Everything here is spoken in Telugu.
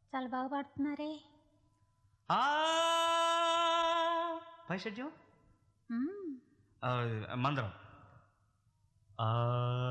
చాలా బాగా పాడుతున్నారే. ఆ పై షడ్యం మ్మ్. మందరం. ఆ